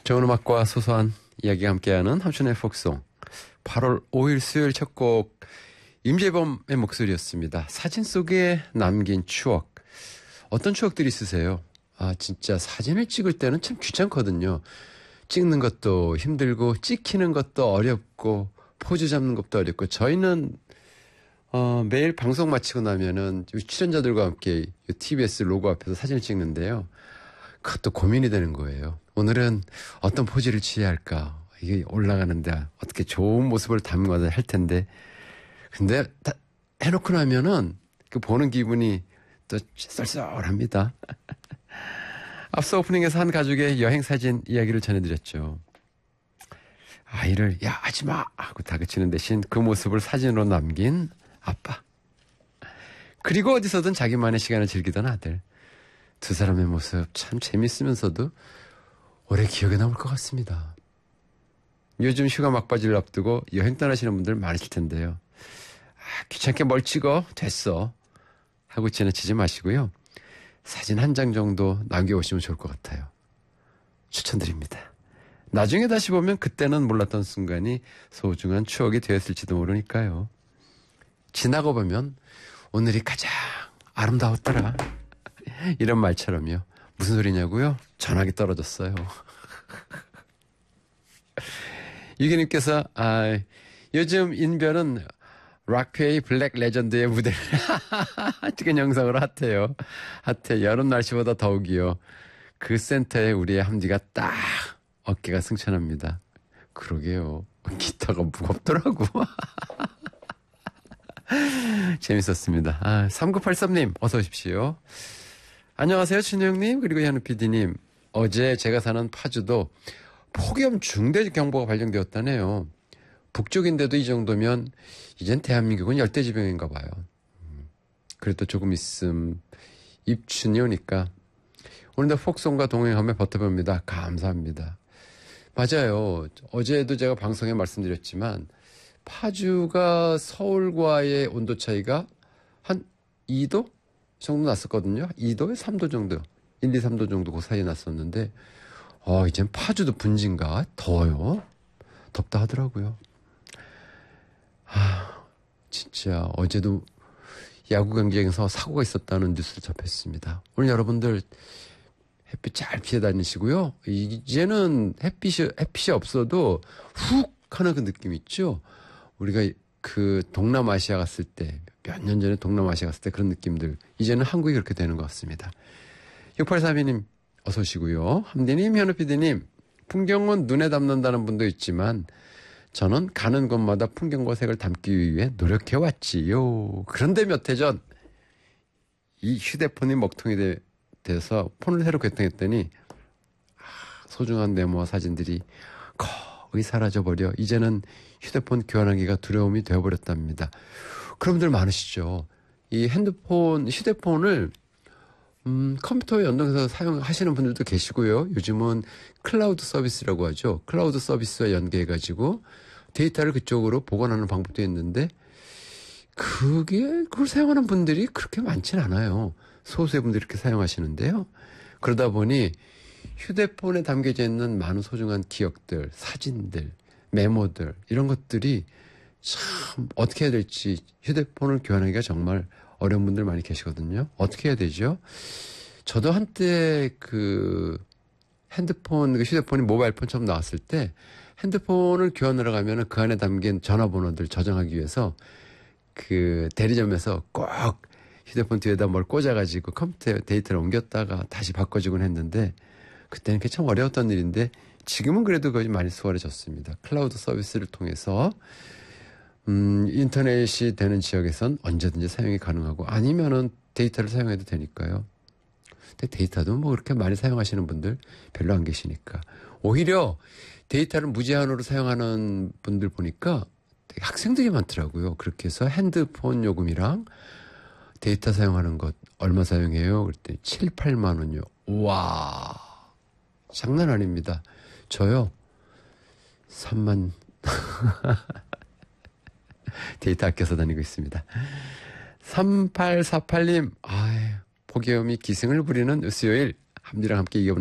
좋은 음악과 소소한 이야기가 함께하는 함춘의 폭송. 8월 5일 수요일 첫 곡 임재범의 목소리였습니다. 사진 속에 남긴 추억. 어떤 추억들이 있으세요? 진짜 사진을 찍을 때는 참 귀찮거든요. 찍는 것도 힘들고 찍히는 것도 어렵고 포즈 잡는 것도 어렵고 저희는 매일 방송 마치고 나면은 출연자들과 함께 TBS 로고 앞에서 사진을 찍는데요. 그것도 고민이 되는 거예요. 오늘은 어떤 포즈를 취해야 할까? 이게 올라가는데 어떻게 좋은 모습을 담아야 할 텐데. 근데 다 해놓고 나면은 그 보는 기분이 또 쏠쏠합니다. 앞서 오프닝에서 한 가족의 여행 사진 이야기를 전해드렸죠. 아이를 야 하지마 하고 다그치는 대신 그 모습을 사진으로 남긴 아빠. 그리고 어디서든 자기만의 시간을 즐기던 아들. 두 사람의 모습 참 재밌으면서도 오래 기억에 남을 것 같습니다. 요즘 휴가 막바지를 앞두고 여행 떠나시는 분들 많으실 텐데요. 귀찮게 뭘 찍어? 됐어. 하고 지나치지 마시고요. 사진 한 장 정도 남겨오시면 좋을 것 같아요. 추천드립니다. 나중에 다시 보면 그때는 몰랐던 순간이 소중한 추억이 되었을지도 모르니까요. 지나고 보면 오늘이 가장 아름다웠더라. 이런 말처럼요. 무슨 소리냐고요? 전화기 떨어졌어요. 유기님께서 요즘 인별은 락페이 블랙 레전드의 무대를 찍은 영상으로 핫해요. 핫해. 여름 날씨보다 더욱이요. 그 센터에 우리의 함디가 딱 어깨가 승천합니다. 그러게요. 기타가 무겁더라고. 재밌었습니다. 3983님 어서 오십시오. 안녕하세요 진우형님 그리고 현우 PD님. 어제 제가 사는 파주도 폭염 중대 경보가 발령되었다네요. 북쪽인데도 이 정도면 이젠 대한민국은 열대지병인가 봐요. 그래도 조금 있음 입춘이 오니까 오늘도 폭송과 동행하며 버텨봅니다. 감사합니다. 맞아요. 어제도 제가 방송에 말씀드렸지만 파주가 서울과의 온도 차이가 한 2도 정도 났었거든요. 2도에 3도 정도, 1, 2, 3도 정도 그 사이에 났었는데 이젠 파주도 분진가? 더워요. 덥다 하더라고요. 진짜 어제도 야구 경기장에서 사고가 있었다는 뉴스를 접했습니다. 오늘 여러분들 햇빛 잘 피해 다니시고요. 이제는 햇빛이 없어도 훅 하는 그 느낌 있죠? 우리가 그 동남아시아 갔을 때, 몇 년 전에 동남아시아 갔을 때 그런 느낌들, 이제는 한국이 그렇게 되는 것 같습니다. 6832님 어서 오시고요. 함디님, 현우 PD님, 풍경은 눈에 담는다는 분도 있지만 저는 가는 곳마다 풍경과 색을 담기 위해 노력해왔지요. 그런데 몇 해 전 이 휴대폰이 먹통이 돼서 폰을 새로 개통했더니 소중한 메모와 사진들이 거의 사라져버려 이제는 휴대폰 교환하기가 두려움이 되어버렸답니다. 그런 분들 많으시죠. 이 휴대폰을 컴퓨터에 연동해서 사용하시는 분들도 계시고요. 요즘은 클라우드 서비스라고 하죠. 클라우드 서비스와 연계해가지고 데이터를 그쪽으로 보관하는 방법도 있는데 그걸 사용하는 분들이 그렇게 많지는 않아요. 소수의 분들이 이렇게 사용하시는데요. 그러다 보니 휴대폰에 담겨져 있는 많은 소중한 기억들, 사진들, 메모들 이런 것들이 참 어떻게 해야 될지 휴대폰을 교환하기가 정말 어려운 분들 많이 계시거든요. 어떻게 해야 되죠? 저도 한때 휴대폰이 모바일폰 처음 나왔을 때 핸드폰을 교환하러 가면은 그 안에 담긴 전화번호들 저장하기 위해서 그 대리점에서 꼭 휴대폰 뒤에다 뭘 꽂아가지고 컴퓨터에 데이터를 옮겼다가 다시 바꿔주곤 했는데 그때는 그게 참 어려웠던 일인데 지금은 그래도 거의 많이 수월해졌습니다. 클라우드 서비스를 통해서 인터넷이 되는 지역에선 언제든지 사용이 가능하고 아니면은 데이터를 사용해도 되니까요. 근데 데이터도 뭐 그렇게 많이 사용하시는 분들 별로 안 계시니까 오히려 데이터를 무제한으로 사용하는 분들 보니까 되게 학생들이 많더라고요. 그렇게 해서 핸드폰 요금이랑 데이터 사용하는 것 얼마 사용해요? 그랬더니 7, 8만 원요. 우와 장난 아닙니다. 저요 3만 데이터 아껴서 다니고 있습니다. 3848님 폭염이 기승을 부리는 수요일 함디랑 함께 이겨보는